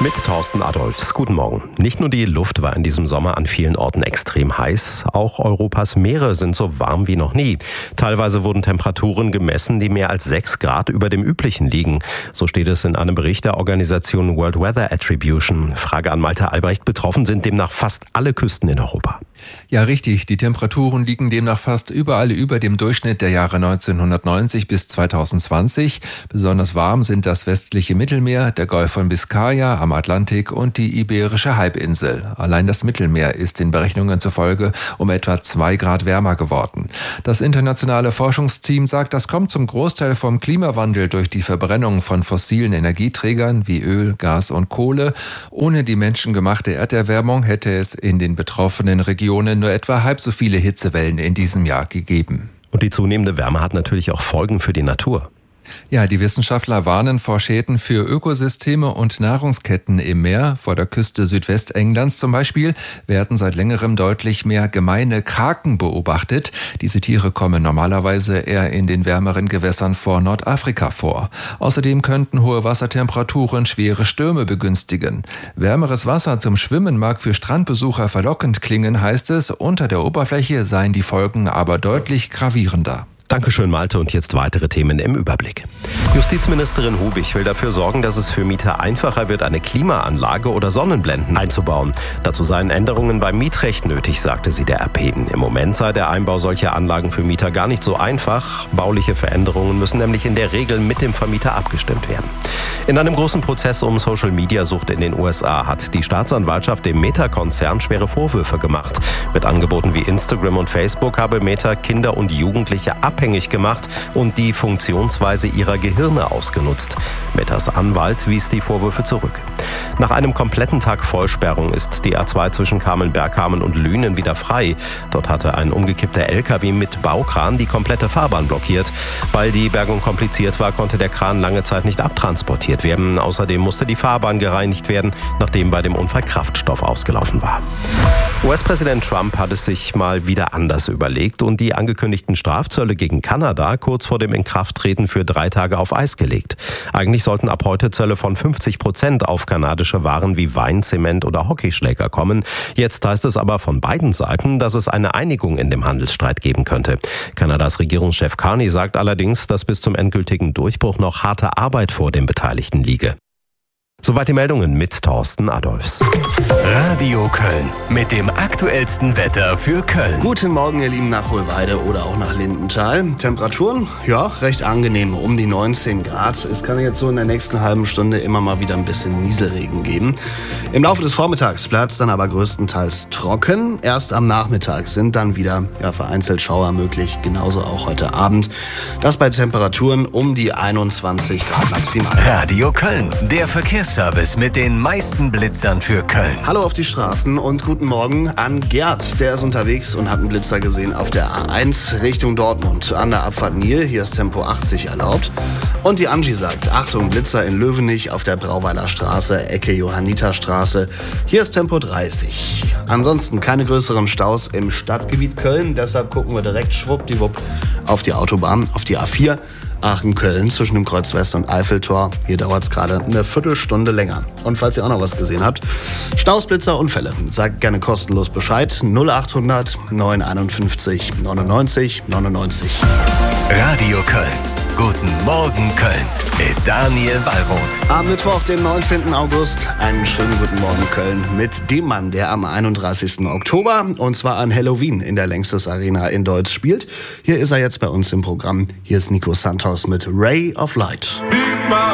Mit Thorsten Adolphs. Guten Morgen. Nicht nur die Luft war in diesem Sommer an vielen Orten extrem heiß, auch Europas Meere sind so warm wie noch nie. Teilweise wurden Temperaturen gemessen, die mehr als 6 Grad über dem üblichen liegen. So steht es in einem Bericht der Organisation World Weather Attribution. Frage an Malte Albrecht. Betroffen sind demnach fast alle Küsten in Europa. Ja, richtig. Die Temperaturen liegen demnach fast überall über dem Durchschnitt der Jahre 1990 bis 2020. Besonders warm sind das westliche Mittelmeer, der Golf von Biskaya am Atlantik und die Iberische Halbinsel. Allein das Mittelmeer ist den Berechnungen zufolge um etwa 2 Grad wärmer geworden. Das internationale Forschungsteam sagt, das kommt zum Großteil vom Klimawandel durch die Verbrennung von fossilen Energieträgern wie Öl, Gas und Kohle. Ohne die menschengemachte Erderwärmung hätte es in den betroffenen Regionen nur etwa halb so viele Hitzewellen in diesem Jahr gegeben. Und die zunehmende Wärme hat natürlich auch Folgen für die Natur. Ja, die Wissenschaftler warnen vor Schäden für Ökosysteme und Nahrungsketten im Meer. Vor der Küste Südwestenglands zum Beispiel werden seit längerem deutlich mehr gemeine Kraken beobachtet. Diese Tiere kommen normalerweise eher in den wärmeren Gewässern vor Nordafrika vor. Außerdem könnten hohe Wassertemperaturen schwere Stürme begünstigen. Wärmeres Wasser zum Schwimmen mag für Strandbesucher verlockend klingen, heißt es. Unter der Oberfläche seien die Folgen aber deutlich gravierender. Dankeschön, Malte. Und jetzt weitere Themen im Überblick. Justizministerin Hubig will dafür sorgen, dass es für Mieter einfacher wird, eine Klimaanlage oder Sonnenblenden einzubauen. Dazu seien Änderungen beim Mietrecht nötig, sagte sie der RP. Im Moment sei der Einbau solcher Anlagen für Mieter gar nicht so einfach. Bauliche Veränderungen müssen nämlich in der Regel mit dem Vermieter abgestimmt werden. In einem großen Prozess um Social-Media-Sucht in den USA hat die Staatsanwaltschaft dem Meta-Konzern schwere Vorwürfe gemacht. Mit Angeboten wie Instagram und Facebook habe Meta Kinder und Jugendliche abhängig gemacht und die Funktionsweise ihrer Gehirne ausgenutzt. Metas Anwalt wies die Vorwürfe zurück. Nach einem kompletten Tag Vollsperrung ist die A2 zwischen Kamen-Bergkamen und Lünen wieder frei. Dort hatte ein umgekippter LKW mit Baukran die komplette Fahrbahn blockiert. Weil die Bergung kompliziert war, konnte der Kran lange Zeit nicht abtransportiert werden. Außerdem musste die Fahrbahn gereinigt werden, nachdem bei dem Unfall Kraftstoff ausgelaufen war. US-Präsident Trump hat es sich mal wieder anders überlegt und die angekündigten Strafzölle gegen Kanada kurz vor dem Inkrafttreten für 3 Tage auf Eis gelegt. Eigentlich sollten ab heute Zölle von 50% auf kanadische Waren wie Wein, Zement oder Hockeyschläger kommen. Jetzt heißt es aber von beiden Seiten, dass es eine Einigung in dem Handelsstreit geben könnte. Kanadas Regierungschef Carney sagt allerdings, dass bis zum endgültigen Durchbruch noch harte Arbeit vor den Beteiligten liege. Soweit die Meldungen mit Thorsten Adolphs. Radio Köln mit dem aktuellsten Wetter für Köln. Guten Morgen, ihr Lieben, nach Hohlweide oder auch nach Lindenthal. Temperaturen, ja, recht angenehm, um die 19 Grad. Es kann jetzt so in der nächsten halben Stunde immer mal wieder ein bisschen Nieselregen geben. Im Laufe des Vormittags bleibt es dann aber größtenteils trocken. Erst am Nachmittag sind dann wieder vereinzelt Schauer möglich, genauso auch heute Abend. Das bei Temperaturen um die 21 Grad maximal. Radio Köln, der Verkehrsservice mit den meisten Blitzern für Köln. Hallo auf die Straßen und guten Morgen an Gerd. Der ist unterwegs und hat einen Blitzer gesehen auf der A1 Richtung Dortmund. An der Abfahrt Nil, hier ist Tempo 80 erlaubt. Und die Angie sagt, Achtung, Blitzer in Löwenich auf der Brauweiler Straße, Ecke Johanniterstraße. Hier ist Tempo 30. Ansonsten keine größeren Staus im Stadtgebiet Köln. Deshalb gucken wir direkt schwuppdiwupp auf die Autobahn, auf die A4. Aachen-Köln zwischen dem Kreuz West und Eiffeltor. Hier dauert es gerade eine Viertelstunde länger. Und falls ihr auch noch was gesehen habt, Staus, Blitzer, Unfälle, sagt gerne kostenlos Bescheid. 0800 951 99 99. Radio Köln. Guten Morgen Köln mit Daniel Wallroth. Am Mittwoch, den 19. August, einen schönen guten Morgen Köln mit dem Mann, der am 31. Oktober, und zwar an Halloween in der Längstes Arena in Deutz spielt. Hier ist er jetzt bei uns im Programm. Hier ist Nico Santos mit Ray of Light.